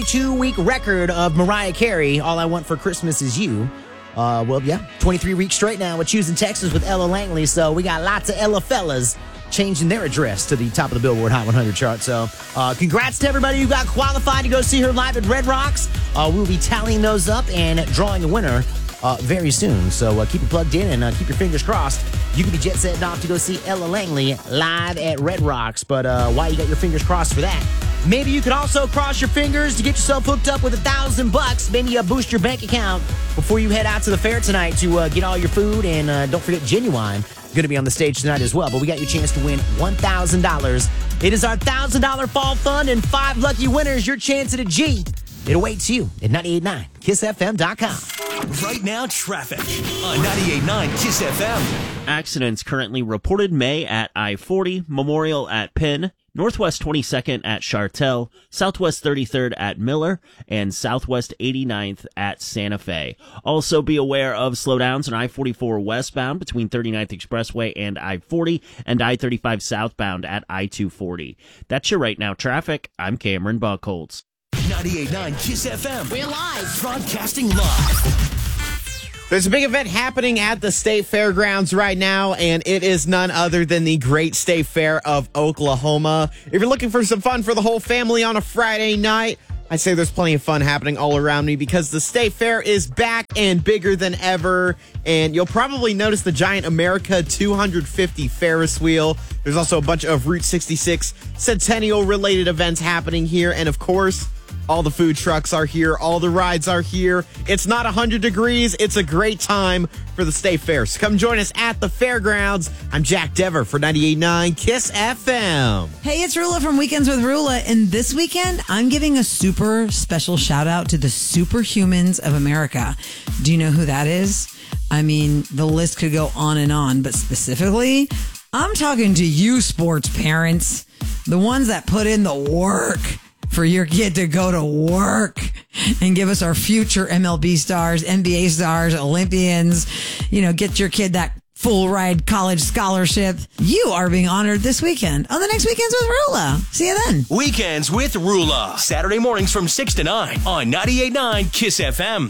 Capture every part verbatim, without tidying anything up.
Two-week record of Mariah Carey, All I Want for Christmas Is You. Uh, well, yeah, twenty-three weeks straight now with Choosing Texas with Ella Langley. So we got lots of Ella fellas changing their address to the top of the Billboard Hot one hundred chart. So uh, congrats to everybody who got qualified to go see her live at Red Rocks. Uh, we'll be tallying those up and drawing a winner uh, very soon. So uh, keep it plugged in and uh, keep your fingers crossed. You can be jet setting off to go see Ella Langley live at Red Rocks. But uh, while you got your fingers crossed for that, maybe you could also cross your fingers to get yourself hooked up with a thousand bucks. Maybe uh, boost your bank account before you head out to the fair tonight to uh, get all your food. And uh, don't forget Genuine, going to be on the stage tonight as well. But we got your chance to win one thousand dollars. It is our one thousand dollars fall fund and five lucky winners. Your chance at a G. It awaits you at ninety-eight point nine kiss f m dot com. Right now, traffic on ninety-eight point nine Kiss F M. Accidents currently reported. May at I forty, Memorial at Penn, Northwest twenty-second at Chartel, Southwest thirty-third at Miller, and Southwest eighty-ninth at Santa Fe. Also be aware of slowdowns on I forty-four westbound between thirty-ninth Expressway and I forty, and I thirty-five southbound at I two forty. That's your Right Now traffic. I'm Cameron Buckholz. ninety-eight point nine Kiss F M. We're live. Broadcasting live. There's a big event happening at the State Fairgrounds right now, and it is none other than the Great State Fair of Oklahoma. If you're looking for some fun for the whole family on a Friday night, I say there's plenty of fun happening all around me because the State Fair is back and bigger than ever. And you'll probably notice the giant America two hundred fifty Ferris wheel. There's also a bunch of Route sixty-six Centennial-related events happening here. And, of course, all the food trucks are here. All the rides are here. It's not one hundred degrees. It's a great time for the State Fair. So come join us at the fairgrounds. I'm Jack Dever for ninety-eight point nine Kiss F M. Hey, it's Rula from Weekends with Rula. And this weekend, I'm giving a super special shout out to the superhumans of America. Do you know who that is? I mean, the list could go on and on, but specifically, I'm talking to you sports parents, the ones that put in the work for your kid to go to work and give us our future M L B stars, N B A stars, Olympians, you know, get your kid that full ride college scholarship. You are being honored this weekend on the next Weekends with Rula. See you then. Weekends with Rula. Saturday mornings from six to nine on ninety-eight point nine Kiss F M.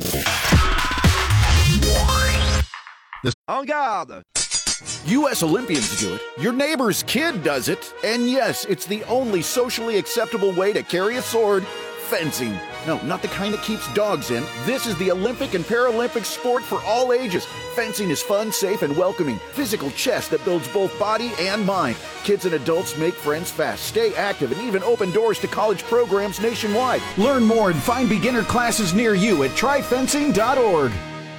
En garde! U S Olympians do it. Your neighbor's kid does it. And yes, it's the only socially acceptable way to carry a sword. Fencing. No, not the kind that keeps dogs in. This is the Olympic and Paralympic sport for all ages. Fencing is fun, safe, and welcoming. Physical chess that builds both body and mind. Kids and adults make friends fast, stay active, and even open doors to college programs nationwide. Learn more and find beginner classes near you at try fencing dot org.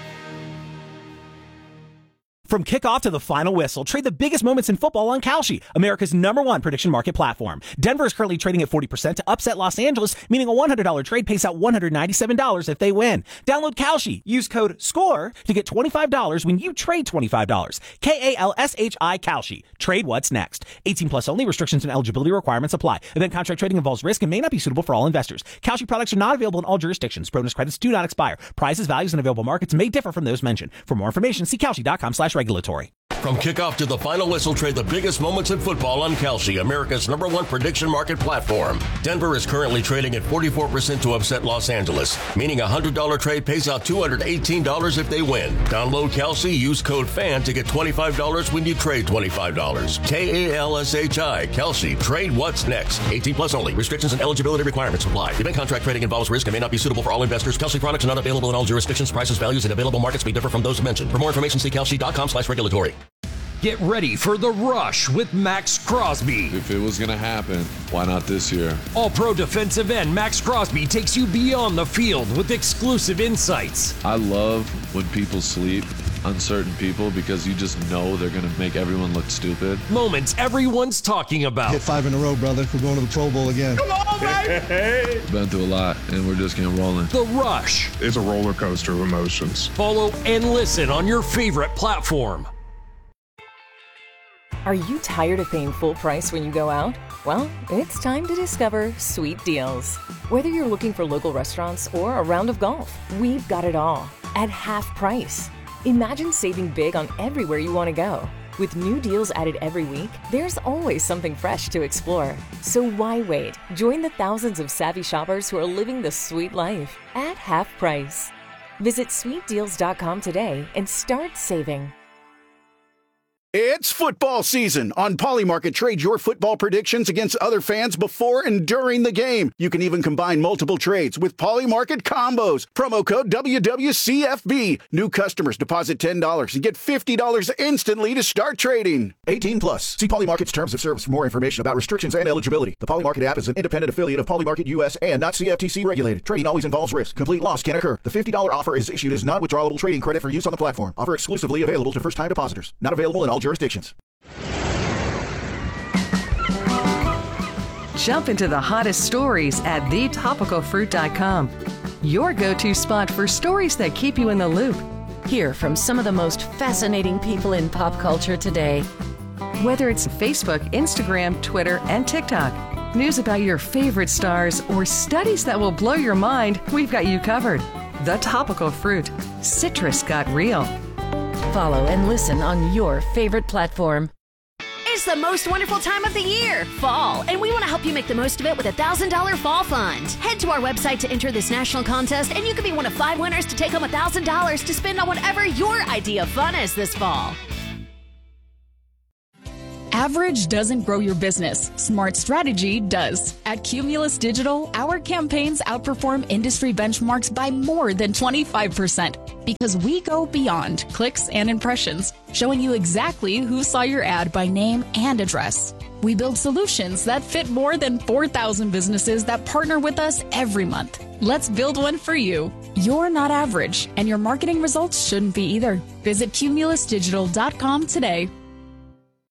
From kickoff to the final whistle, trade the biggest moments in football on Kalshi, America's number one prediction market platform. Denver is currently trading at forty percent to upset Los Angeles, meaning a one hundred dollars trade pays out one hundred ninety-seven dollars if they win. Download Kalshi. Use code SCORE to get twenty-five dollars when you trade twenty-five dollars. K A L S H I Kalshi. Trade what's next. eighteen plus only. Restrictions and eligibility requirements apply. Event contract trading involves risk and may not be suitable for all investors. Kalshi products are not available in all jurisdictions. Bonus credits do not expire. Prices, values, and available markets may differ from those mentioned. For more information, see Kalshi.com slash regulatory. From kickoff to the final whistle, trade the biggest moments in football on Kalshi, America's number one prediction market platform. Denver is currently trading at forty-four percent to upset Los Angeles, meaning a one hundred dollars trade pays out two hundred eighteen dollars if they win. Download Kalshi, use code FAN to get twenty-five dollars when you trade twenty-five dollars. K A L S H I, Kalshi. Trade what's next. eighteen plus only. Restrictions and eligibility requirements apply. Event contract trading involves risk and may not be suitable for all investors. Kalshi products are not available in all jurisdictions. Prices, values, and available markets may differ from those mentioned. For more information, see Kalshi.com slash regulatory. Get ready for The Rush with Max Crosby. If it was going to happen, why not this year? All-Pro defensive end Max Crosby takes you beyond the field with exclusive insights. I love when people sleep on certain people because you just know they're going to make everyone look stupid. Moments everyone's talking about. Hit five in a row, brother. We're going to the Pro Bowl again. Come on, baby! Been through a lot, and we're just getting rolling. The Rush. It's a roller coaster of emotions. Follow and listen on your favorite platform. Are you tired of paying full price when you go out? Well, it's time to discover Sweet Deals. Whether you're looking for local restaurants or a round of golf, we've got it all at half price. Imagine saving big on everywhere you want to go. With new deals added every week, there's always something fresh to explore. So why wait? Join the thousands of savvy shoppers who are living the sweet life at half price. Visit sweet deals dot com today and start saving. It's football season. On Polymarket, trade your football predictions against other fans before and during the game. You can even combine multiple trades with Polymarket combos. Promo code W W C F B. New customers deposit ten dollars and get fifty dollars instantly to start trading. eighteen plus. See Polymarket's terms of service for more information about restrictions and eligibility. The Polymarket app is an independent affiliate of Polymarket U S and not C F T C regulated. Trading always involves risk. Complete loss can occur. The fifty dollars offer is issued as non-withdrawable trading credit for use on the platform. Offer exclusively available to first-time depositors. Not available in all jurisdictions. Jump into the hottest stories at the topical fruit dot com. Your go-to spot for stories that keep you in the loop. Hear from some of the most fascinating people in pop culture today. Whether it's Facebook, Instagram, Twitter, and TikTok, news about your favorite stars, or studies that will blow your mind, we've got you covered. The Topical Fruit. Citrus got real. Follow and listen on your favorite platform. It's the most wonderful time of the year, fall, and we want to help you make the most of it with a one thousand dollars Fall Fund. Head to our website to enter this national contest, and you can be one of five winners to take home one thousand dollars to spend on whatever your idea of fun is this fall. Average doesn't grow your business. Smart strategy does. At Cumulus Digital, our campaigns outperform industry benchmarks by more than twenty-five percent because we go beyond clicks and impressions, showing you exactly who saw your ad by name and address. We build solutions that fit more than four thousand businesses that partner with us every month. Let's build one for you. You're not average, and your marketing results shouldn't be either. Visit cumulus digital dot com today.